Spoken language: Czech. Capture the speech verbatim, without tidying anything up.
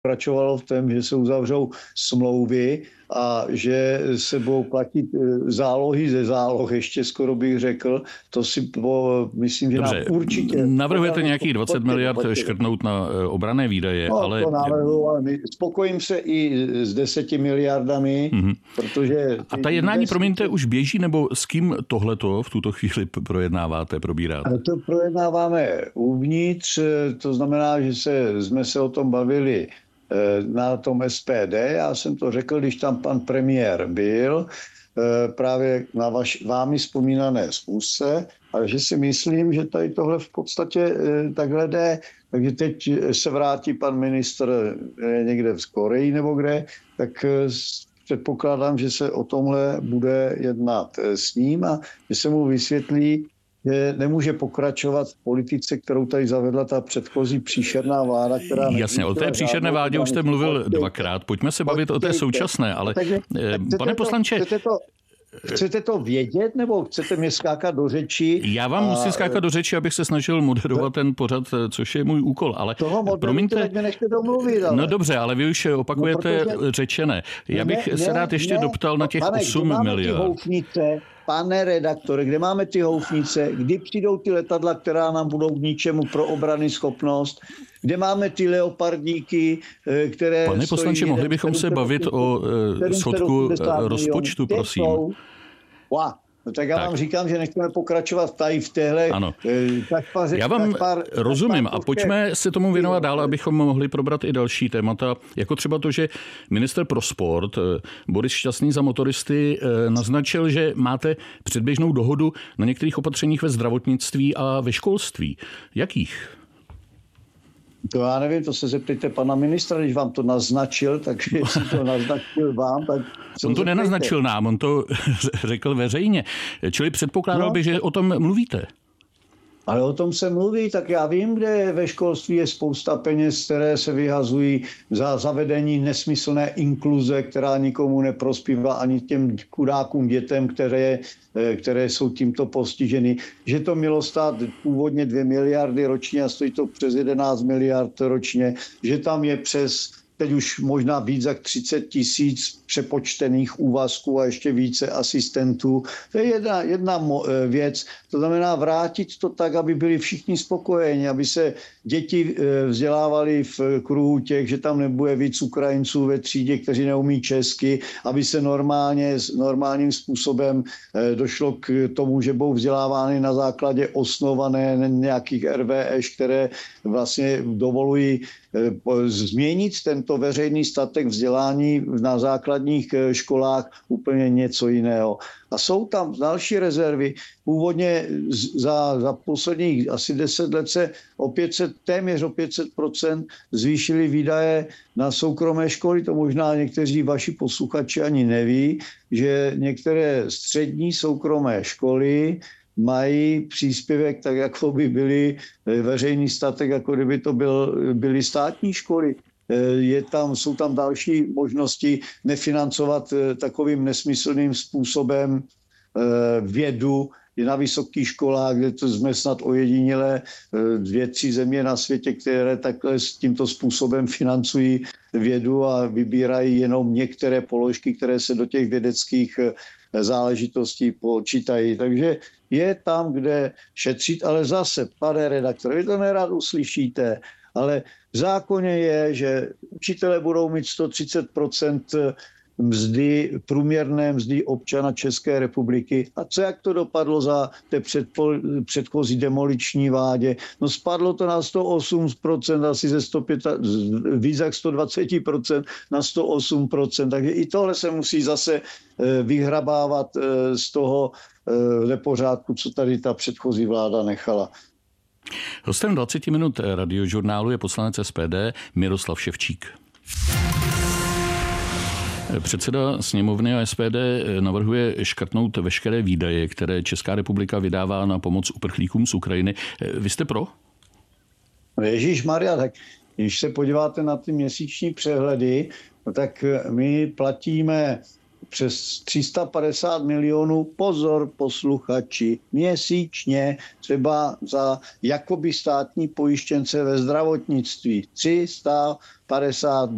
pokračovalo v tom, že se uzavřou smlouvy a že se budou platit zálohy ze záloh, ještě skoro bych řekl. To si po, myslím, že Dobře, nám určitě... navrhujete nějakých dvacet miliard škrtnout na obranné výdaje, no, ale... To navrhuji, ale my spokojím se i s deseti miliardami, mm-hmm. protože... A ta jednání, deseti... promiňte, už běží, nebo s kým tohleto v tuto chvíli projednáváte, probíráte? To projednáváme uvnitř, to znamená, že se, jsme se o tom bavili na tom S P D. Já jsem to řekl, když tam pan premiér byl, právě na vaš, vámi vzpomínané schůzce, ale že si myslím, že tady tohle v podstatě takhle jde. Takže teď se vrátí pan ministr někde v Koreji nebo kde, tak předpokládám, že se o tomhle bude jednat s ním a že se mu vysvětlí, že nemůže pokračovat v politice, kterou tady zavedla ta předchozí příšerná vláda, která... Jasně, o té příšerné vládě už jste mluvil dvakrát. Pojďme se bavit o té současné, ale takže, pane poslanče... Chcete to, chcete to vědět, nebo chcete mě skákat do řeči? Já vám a... musím skákat do řeči, abych se snažil moderovat ten pořad, což je můj úkol, ale toho promiňte... Mě nechte domluvit, ale... No dobře, ale vy už opakujete no, protože... řečené. Já bych ne, se rád ještě ne, doptal na těch pane, osm miliard. Pane redaktore, kde máme ty houfnice, kdy přijdou ty letadla, která nám budou k ničemu pro obrany schopnost, kde máme ty leopardíky, které... Pane poslanče, mohli bychom se bavit o schodku rozpočtu, prosím. Wow. No tak já tak. vám říkám, že nechceme pokračovat tady v téhle... Ano. Takpaře, já vám takpar, rozumím takpar, a pojďme se tomu věnovat dál, abychom mohli probrat i další témata, jako třeba to, že ministr pro sport Boris Šťastný za motoristy naznačil, že máte předběžnou dohodu na některých opatřeních ve zdravotnictví a ve školství. Jakých? To já nevím, to se zeptejte pana ministra, když vám to naznačil, takže jestli to naznačil vám, tak... On to nenaznačil nám, on to řekl veřejně. Čili předpokládal no. bych, že o tom mluvíte. Ale o tom se mluví, tak já vím, kde ve školství je spousta peněz, které se vyhazují za zavedení nesmyslné inkluze, která nikomu neprospívá ani těm chudákům dětem, které, které jsou tímto postiženy. Že to mělo stát původně dvě miliardy ročně a stojí to přes jedenáct miliard ročně. Že tam je přes teď už možná víc jak třicet tisíc přepočtených úvazků a ještě více asistentů. To je jedna, jedna věc. To znamená vrátit to tak, aby byli všichni spokojeni, aby se děti vzdělávali v kruhu těch, že tam nebude víc Ukrajinců ve třídě, kteří neumí česky, aby se normálně, normálním způsobem došlo k tomu, že budou vzdělávány na základě osnované nějakých R V Š, které vlastně dovolují změnit tento veřejný statek vzdělání na základních školách úplně něco jiného. A jsou tam další rezervy. Původně za, za posledních asi deset let se o pět set, téměř o pět set procent zvýšily výdaje na soukromé školy. To možná někteří vaši posluchači ani neví, že některé střední soukromé školy mají příspěvek tak, jako by byly veřejný statek, jako kdyby to byl, byly státní školy. Je tam, jsou tam další možnosti nefinancovat takovým nesmyslným způsobem vědu. Je na vysokých školách, kde to jsme snad ojedinělé dvě, tři země na světě, které takhle s tímto způsobem financují vědu a vybírají jenom některé položky, které se do těch vědeckých záležitostí počítají. Takže je tam, kde šetřit, ale zase, pane redaktore, vy to nerad uslyšíte, ale v zákoně je, že učitelé budou mít sto třicet procent mzdy, průměrné mzdy občana České republiky. A co jak to dopadlo za té předpo, předchozí demoliční vládě? No spadlo to na sto osm procent, asi ze sto pět, víc jak sto dvacet procent na sto osm procent. Takže i tohle se musí zase vyhrabávat z toho nepořádku, co tady ta předchozí vláda nechala. Hostem dvacet minut radiožurnálu je poslanec S P D Miroslav Ševčík. Předseda sněmovny a S P D navrhuje škrtnout veškeré výdaje, které Česká republika vydává na pomoc uprchlíkům z Ukrajiny. Vy jste pro? Ježíšmarja, tak když se podíváte na ty měsíční přehledy, no tak my platíme přes tři sta padesát milionů, pozor posluchači, měsíčně třeba za jakoby státní pojištěnce ve zdravotnictví. tři sta padesát